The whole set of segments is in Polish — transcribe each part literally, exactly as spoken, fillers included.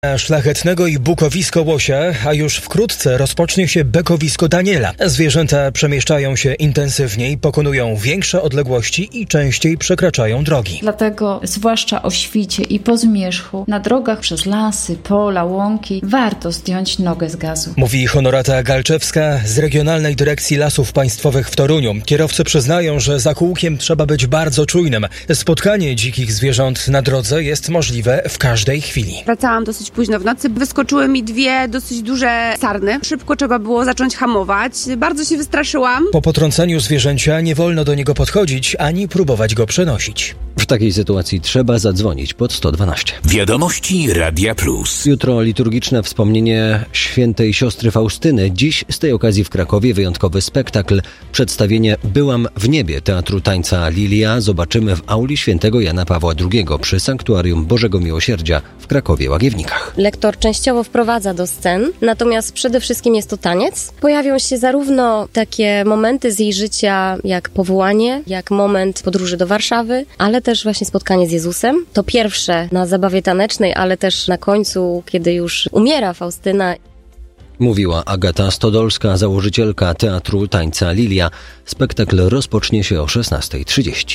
Szlachetnego i bukowisko łosia, a już wkrótce rozpocznie się bekowisko Daniela. Zwierzęta przemieszczają się intensywniej, pokonują większe odległości i częściej przekraczają drogi. Dlatego, zwłaszcza o świcie i po zmierzchu, na drogach przez lasy, pola, łąki, warto zdjąć nogę z gazu. Mówi Honorata Galczewska z Regionalnej Dyrekcji Lasów Państwowych w Toruniu. Kierowcy przyznają, że za kółkiem trzeba być bardzo czujnym. Spotkanie dzikich zwierząt na drodze jest możliwe w każdej chwili. Wracałam dosyć późno w nocy, wyskoczyły mi dwie dosyć duże sarny. Szybko trzeba było zacząć hamować. Bardzo się wystraszyłam. Po potrąceniu zwierzęcia nie wolno do niego podchodzić, ani próbować go przenosić. W takiej sytuacji trzeba zadzwonić pod sto dwanaście. Wiadomości Radia Plus. Jutro liturgiczne wspomnienie świętej siostry Faustyny. Dziś z tej okazji w Krakowie wyjątkowy spektakl. Przedstawienie Byłam w niebie Teatru Tańca Lilia zobaczymy w auli świętego Jana Pawła drugiego przy Sanktuarium Bożego Miłosierdzia w Krakowie Łagiewnikach. Lektor częściowo wprowadza do scen, natomiast przede wszystkim jest to taniec. Pojawią się zarówno takie momenty z jej życia jak powołanie, jak moment podróży do Warszawy, ale też właśnie spotkanie z Jezusem. To pierwsze na zabawie tanecznej, ale też na końcu, kiedy już umiera Faustyna. Mówiła Agata Stodolska, założycielka Teatru Tańca Lilia. Spektakl rozpocznie się o szesnasta trzydzieści.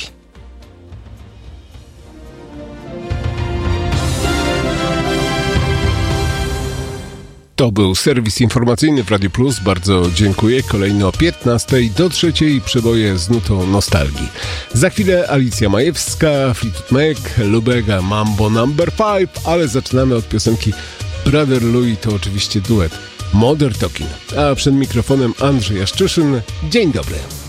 To był serwis informacyjny w Radiu Plus. Bardzo dziękuję. Kolejno o piętnastej do trzeciej przeboje z nutą nostalgii. Za chwilę Alicja Majewska, Fleetwood Mac, Lubega, Mambo number five, ale zaczynamy od piosenki Brother Louis, to oczywiście duet Modern Talking. A przed mikrofonem Andrzej Jaszczyszyn. Dzień dobry.